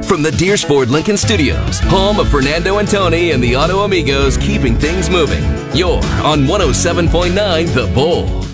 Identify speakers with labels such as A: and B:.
A: From the Deersford Lincoln Studios, home of Fernando and Tony and the Auto Amigos, keeping things moving. You're on 107.9 The Bull.